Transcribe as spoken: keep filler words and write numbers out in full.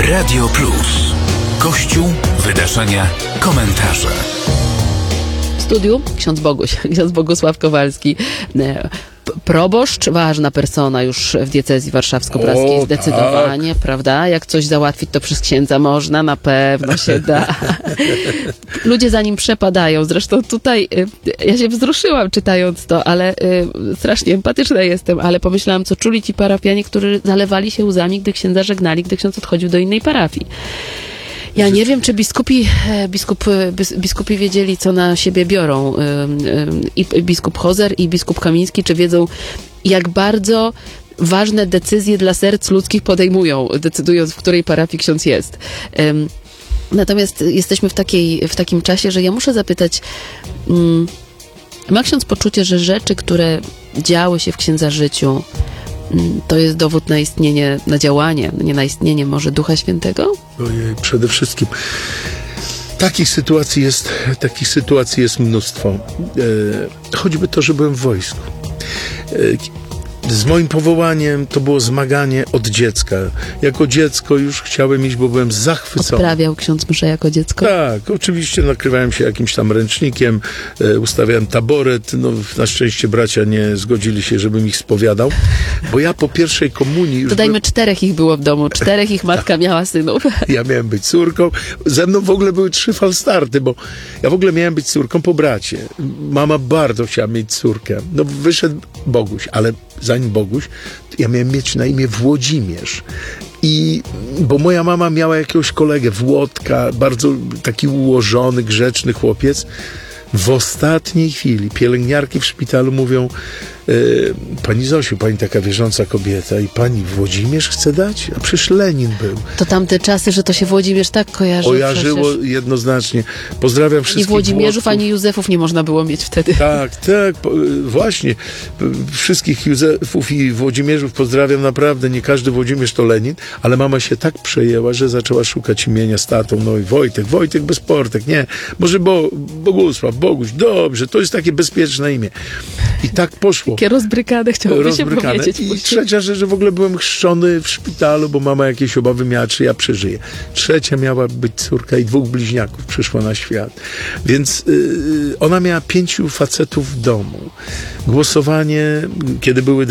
Radio Plus. Kościół, wydarzenia, komentarze. W studiu ksiądz Boguś, ksiądz Bogusław Kowalski, proboszcz, ważna persona już w diecezji warszawsko-praskiej, o, zdecydowanie, tak. Prawda? Jak coś załatwić, to przez księdza można, na pewno się da. Ludzie za nim przepadają. Zresztą tutaj ja się wzruszyłam czytając to, ale y, strasznie empatyczna jestem, ale pomyślałam, co czuli ci parafianie, którzy zalewali się łzami, gdy księdza żegnali, gdy ksiądz odchodził do innej parafii. Ja nie wiem, czy biskupi, biskup, biskupi wiedzieli, co na siebie biorą. I biskup Hozer, i biskup Kamiński, czy wiedzą, jak bardzo ważne decyzje dla serc ludzkich podejmują, decydując, w której parafii ksiądz jest. Natomiast jesteśmy w takiej, w takim czasie, że ja muszę zapytać, ma ksiądz poczucie, że rzeczy, które działy się w księdza życiu, to jest dowód na istnienie, na działanie, nie na istnienie może Ducha Świętego? Ojej, przede wszystkim takich sytuacji jest, takich sytuacji jest mnóstwo. E, choćby to, że byłem w wojsku. E, Z moim powołaniem to było zmaganie od dziecka. Jako dziecko już chciałem iść, bo byłem zachwycony. Odprawiał ksiądz mszę jako dziecko? Tak, oczywiście nakrywałem się jakimś tam ręcznikiem, e, ustawiałem taboret. No, na szczęście bracia nie zgodzili się, żebym ich spowiadał, bo ja po pierwszej komunii... Już Dodajmy, by... czterech ich było w domu, czterech ich matka miała synów. Ja miałem być córką. Ze mną w ogóle były trzy falstarty, bo ja w ogóle miałem być córką po bracie. Mama bardzo chciała mieć córkę. No wyszedł Boguś, ale zanim Boguś, ja miałem mieć na imię Włodzimierz. I, bo moja mama miała jakiegoś kolegę, Włodka, bardzo taki ułożony, grzeczny chłopiec. W ostatniej chwili pielęgniarki w szpitalu mówią: e, pani Zosiu, pani taka wierząca kobieta i pani Włodzimierz chce dać? A przecież Lenin był. To tamte czasy, że to się Włodzimierz tak kojarzy. Kojarzyło przecież. Jednoznacznie. Pozdrawiam wszystkich I Włodzimierzów, Włodków. ani Józefów nie można było mieć wtedy. Tak, tak, po, właśnie. Wszystkich Józefów i Włodzimierzów pozdrawiam naprawdę. Nie każdy Włodzimierz to Lenin, ale mama się tak przejęła, że zaczęła szukać imienia z tatą. No i Wojtek, Wojtek bez portek, nie. Może Bo, Bogusław, Boguś, dobrze, to jest takie bezpieczne imię. I tak poszło. Takie rozbrykane, chciałoby się powiedzieć. I trzecia rzecz, że w ogóle byłem chrzczony w szpitalu, bo mama jakieś obawy miała, czy ja przeżyję. Trzecia miała być córka i dwóch bliźniaków przyszło na świat. Więc yy, ona miała pięciu facetów w domu. Głosowanie, kiedy były